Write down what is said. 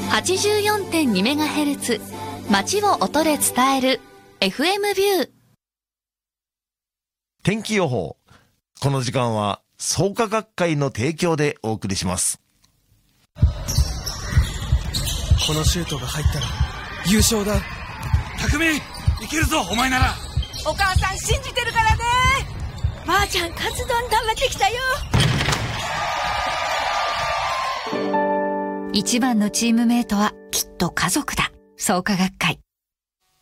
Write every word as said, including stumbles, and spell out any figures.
はちじゅうよんてんにメガヘルツ 街を音で伝える エフエム ビュー。 天気予報。この時間は創価学会の提供でお送りします。 このシュートが入ったら優勝だ。 匠、いけるぞお前なら。 お母さん信じてるからね。ばあちゃんカツ丼食べてきたよ。 一番のチームメイトはきっと家族だ。創価学会。